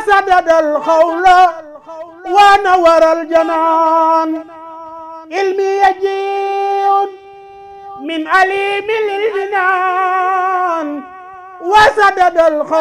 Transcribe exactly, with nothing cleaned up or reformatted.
وسدد الخول ونور الجنان علمي يجيء من عليم للجنان وسدد الخول